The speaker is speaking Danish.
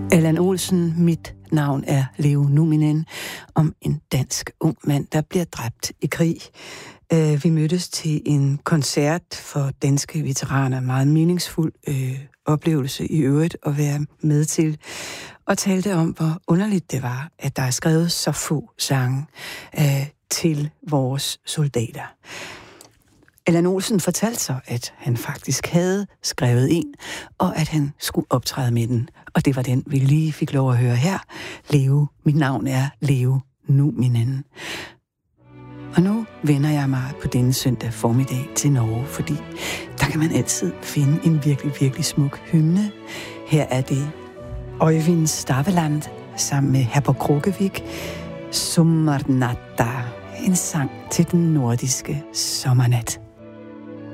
Allan Olsen, mit navn er Leo Numinen, om en dansk ung mand, der bliver dræbt i krig. Vi mødtes til en koncert for danske veteraner, meget meningsfuld oplevelse i øvrigt at være med til, og talte om, hvor underligt det var, at der er skrevet så få sange til vores soldater. Allan Olsen fortalte så, at han faktisk havde skrevet en, og at han skulle optræde med den. Og det var den, vi lige fik lov at høre her. Leo, mit navn er Leo Numinen. Og nu vender jeg mig på denne søndag formiddag til Norge, fordi der kan man altid finde en virkelig, virkelig smuk hymne. Her er det Øyvind Staveland sammen med Herbert Krogevik, Sommarnatta, en sang til den nordiske sommernat.